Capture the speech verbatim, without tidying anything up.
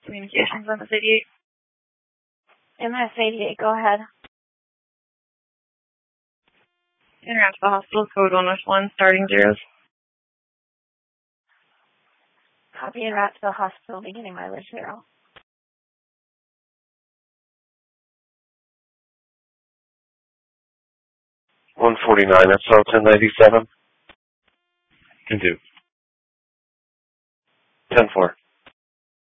Communications, M S eighty-eight. M S eighty-eight, go ahead. Interact the hospital, code one with one, starting zeros. Copy and route to the hospital, beginning mileage zero. one forty-nine, F L ten ninety-seven. Can do. ten four.